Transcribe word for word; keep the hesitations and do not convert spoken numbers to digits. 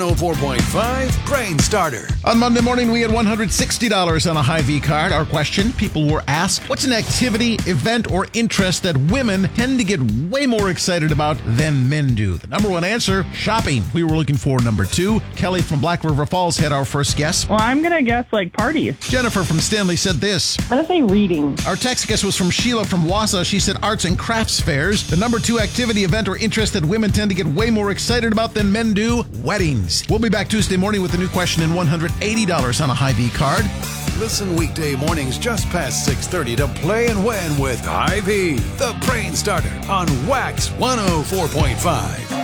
oh four point five Brain Starter. On Monday morning, we had one hundred sixty dollars on a Hy-Vee card. Our question, people were asked, what's an activity, event, or interest that women tend to get way more excited about than men do? The number one answer, shopping. We were looking for number two. Kelly from Black River Falls had our first guess. Well, I'm going to guess like parties. Jennifer from Stanley said this. I'm going to say reading. Our text guess was from Sheila from Wausau. She said arts and crafts fairs. The number two activity, event, or interest that women tend to get way more excited about than men do, weddings. We'll be back Tuesday morning with a new question and one hundred eighty dollars on a Hy-Vee card. Listen weekday mornings just past six thirty to Play and Win with Hy-Vee, the Brain Starter on Wax one oh four point five.